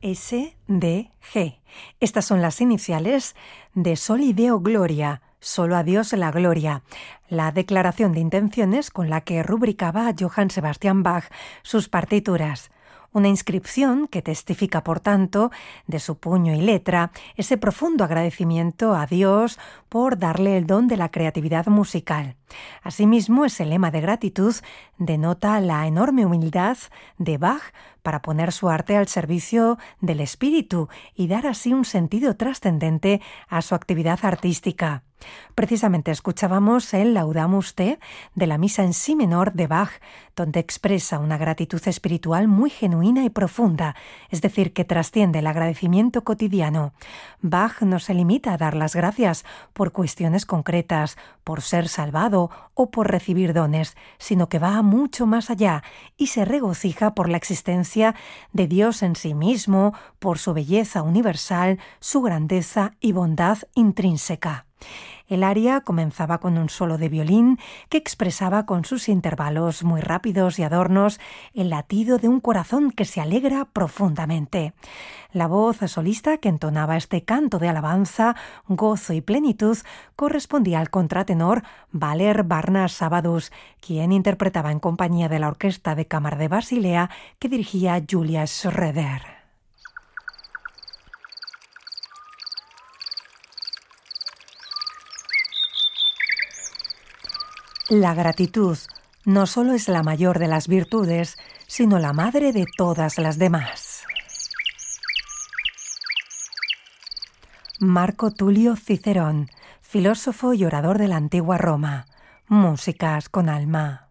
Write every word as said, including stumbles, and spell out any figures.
S D G. Estas son las iniciales de Soli Deo Gloria, solo a Dios la gloria, la declaración de intenciones con la que rubricaba Johann Sebastian Bach sus partituras. Una inscripción que testifica, por tanto, de su puño y letra, ese profundo agradecimiento a Dios por darle el don de la creatividad musical. Asimismo, ese lema de gratitud denota la enorme humildad de Bach para poner su arte al servicio del espíritu y dar así un sentido trascendente a su actividad artística. Precisamente escuchábamos el Laudamus Te de la misa en si menor de Bach, donde expresa una gratitud espiritual muy genuina y profunda, es decir, que trasciende el agradecimiento cotidiano. Bach no se limita a dar las gracias por cuestiones concretas, por ser salvado o por recibir dones, sino que va mucho más allá y se regocija por la existencia de Dios en sí mismo, por su belleza universal, su grandeza y bondad intrínseca. El aria comenzaba con un solo de violín que expresaba con sus intervalos muy rápidos y adornos el latido de un corazón que se alegra profundamente. La voz solista que entonaba este canto de alabanza, gozo y plenitud correspondía al contratenor Valer Barnas Sabadus, quien interpretaba en compañía de la Orquesta de Cámara de Basilea que dirigía Julia Schroeder. La gratitud no solo es la mayor de las virtudes, sino la madre de todas las demás. Marco Tulio Cicerón, filósofo y orador de la antigua Roma. Músicas con alma.